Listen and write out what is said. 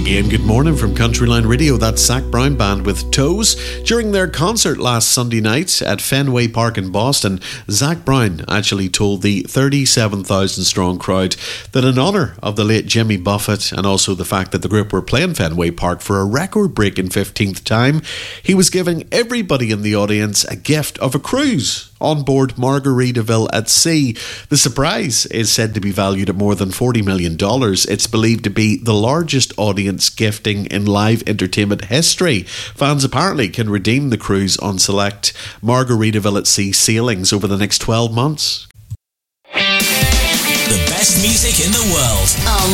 Ian, good morning from Countryline Radio. That's Zach Brown Band with Toes. During their concert last Sunday night at Fenway Park in Boston, Zach Brown actually told the 37,000 strong crowd that in honour of the late Jimmy Buffett and also the fact that the group were playing Fenway Park for a record-breaking 15th time, he was giving everybody in the audience a gift of a cruise on board Margaritaville at sea. The surprise is said to be valued at more than $40 million. It's believed to be the largest audience gifting in live entertainment history. Fans apparently can redeem the cruise on select Margaritaville at sea sailings over the next 12 months. The best music in the world. On